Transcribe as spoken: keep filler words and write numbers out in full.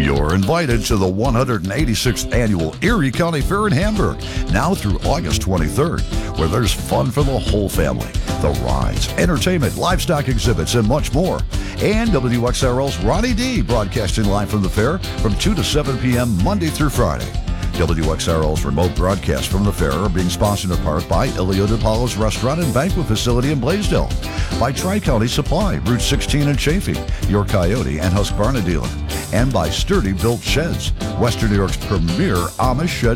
You're invited to the one hundred eighty-sixth Annual Erie County Fair in Hamburg, now through August twenty-third, where there's fun for the whole family. The rides, entertainment, livestock exhibits, and much more. And W X R L's Ronnie D broadcasting live from the fair from two to seven p.m. Monday through Friday. W X R L's remote broadcasts from the fair are being sponsored in part by Ilio DiPaolo's Restaurant and Banquet Facility in Blaisdell, by Tri-County Supply, Route sixteen in Chaffee, your Coyote and Husqvarna dealer, and by Sturdy Built Sheds, Western New York's premier Amish shed